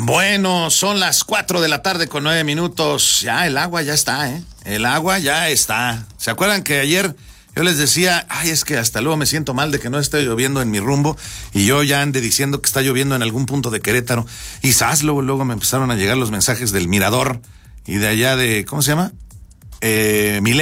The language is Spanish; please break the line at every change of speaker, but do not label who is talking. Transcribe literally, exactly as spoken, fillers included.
Bueno, son las cuatro de la tarde con nueve minutos. Ya el agua ya está, ¿eh? El agua ya está. ¿Se acuerdan que ayer yo les decía, ay, es que hasta luego me siento mal de que no esté lloviendo en mi rumbo, y yo ya ande diciendo que está lloviendo en algún punto de Querétaro? Y ¡zas! Luego, luego me empezaron a llegar los mensajes del Mirador y de allá de, ¿cómo se llama? Eh, Milenio.